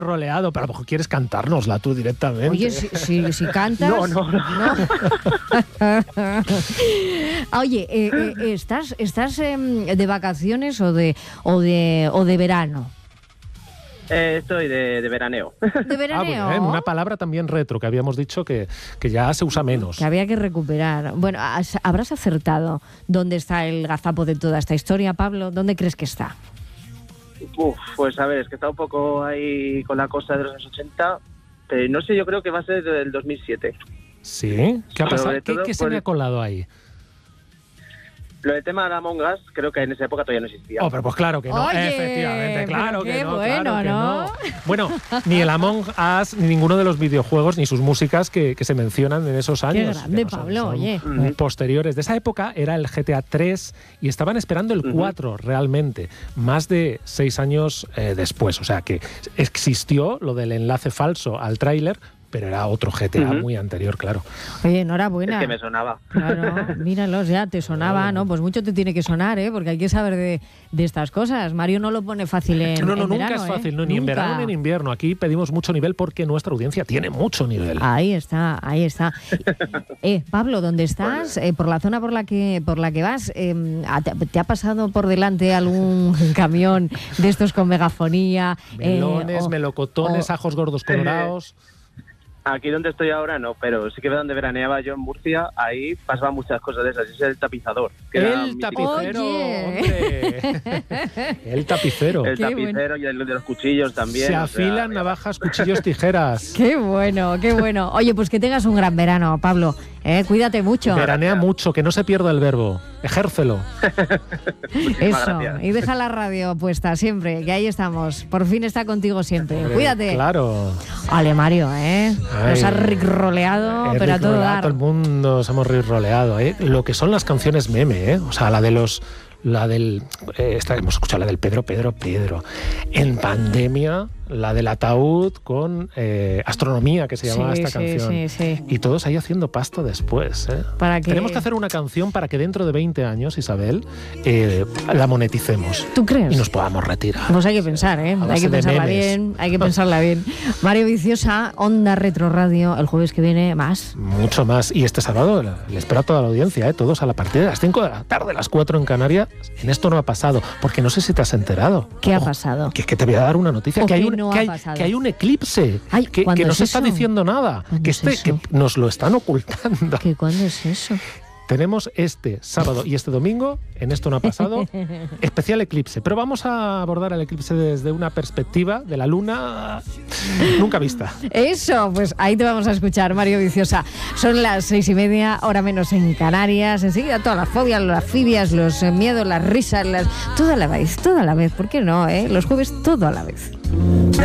roleado, pero a lo mejor quieres cantárnosla tú directamente. Oye, si cantas... No. Oye, ¿estás de vacaciones o de verano? Estoy de veraneo. ¿De veraneo? Bueno, una palabra también retro, que habíamos dicho que ya se usa menos. Que había que recuperar. Bueno, ¿habrás acertado dónde está el gazapo de toda esta historia, Pablo? ¿Dónde crees que está? Pues a ver, es que está un poco ahí con la cosa de los años 80, pero no sé, yo creo que va a ser del 2007. ¿Sí? ¿Qué ha pasado? Todo, ¿Qué se me ha colado ahí? Lo del tema de Among Us, creo que en esa época todavía no existía. Pero pues claro que no, Oye, efectivamente, claro que no. Bueno, claro que ¿no? Bueno, ni el Among Us, ni ninguno de los videojuegos, ni sus músicas que se mencionan en esos años. Qué grande, son Pablo, oye. Posteriores. De esa época era el GTA 3 y estaban esperando el 4 realmente, más de 6 años después. O sea que existió lo del enlace falso al tráiler, pero era otro GTA muy anterior, claro. Oye, enhorabuena. Es que me sonaba. Claro, míralos, ya te sonaba, ¿no? Pues mucho te tiene que sonar, porque hay que saber de estas cosas. Mario no lo pone fácil en nunca verano, es fácil, no, ni en Nunca. verano ni en invierno. Aquí pedimos mucho nivel porque nuestra audiencia tiene mucho nivel. Ahí está. Pablo, ¿dónde estás? Por la zona por la que vas, ¿te ha pasado por delante algún camión de estos con megafonía? Melones, melocotones, ajos gordos colorados. Aquí donde estoy ahora no, pero sí que donde veraneaba yo en Murcia, ahí pasaban muchas cosas de esas. Es el tapizador. El tapicero, hombre. El tapicero. El tapicero y el de los cuchillos también. Se afilan navajas, cuchillos, tijeras. Qué bueno. Oye, pues que tengas un gran verano, Pablo. Cuídate mucho. Veranea mucho, que no se pierda el verbo. Ejércelo. Eso, gracias. y deja la radio puesta siempre, que ahí estamos. Por fin está contigo siempre. Cuídate. Claro. Vale, Mario, nos has rickroleado, pero a todo dar. Todo el mundo nos hemos rickroleado, Lo que son las canciones meme, O sea, hemos escuchado la del Pedro. En pandemia, la del ataúd con Astronomía, que se llamaba esta canción. Sí. Y todos ahí haciendo pasta después, Tenemos que hacer una canción para que dentro de 20 años, Isabel, la moneticemos. ¿Tú crees? Y nos podamos retirar. Pues hay que pensar, Hay que pensarla bien. Mario Viciosa, Onda Retro Radio, el jueves que viene más. Mucho más. Y este sábado le espero a toda la audiencia, todos a la partida de las 5 de la tarde, las 4 en Canarias. En esto no ha pasado, porque no sé si te has enterado. ¿Qué ha pasado? Que te voy a dar una noticia, que hay un eclipse, que no se está diciendo nada, que nos lo están ocultando. ¿Cuándo es eso? Tenemos este sábado y este domingo, en esto no ha pasado, especial eclipse. Pero vamos a abordar el eclipse desde una perspectiva de la luna nunca vista. Eso, pues ahí te vamos a escuchar, Mario Viciosa. Son las 6:30, hora menos en Canarias. Enseguida todas las fobias, las fibias, los miedos, las risas, todo a la vez. ¿Por qué no, Los jueves todo a la vez.